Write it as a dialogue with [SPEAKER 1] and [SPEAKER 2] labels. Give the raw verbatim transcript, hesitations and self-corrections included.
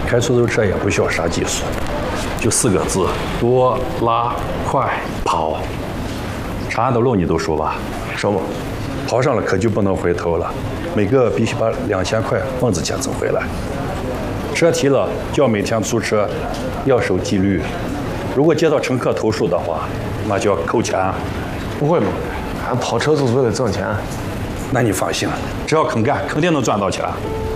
[SPEAKER 1] 开出租车也不需要啥技术，就四个字：多、拉、快、跑。长安的路你都熟吧？
[SPEAKER 2] 熟吗？
[SPEAKER 1] 跑上了可就不能回头了，每个必须把两千块份子钱挣回来。车提了就要每天租车，要守纪律。如果接到乘客投诉的话，那就要扣钱。
[SPEAKER 2] 不会吧？俺跑车就是为了挣钱。
[SPEAKER 1] 那你放心，只要肯干，肯定能赚到钱。